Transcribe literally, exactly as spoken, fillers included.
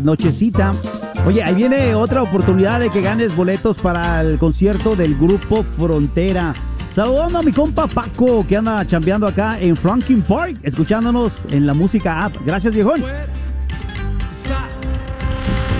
nochecita. Oye, ahí viene otra oportunidad de que ganes boletos para el concierto del grupo Frontera. Saludando a mi compa Paco, que anda chambeando acá en Franklin Park, escuchándonos en la música app. Gracias, viejón.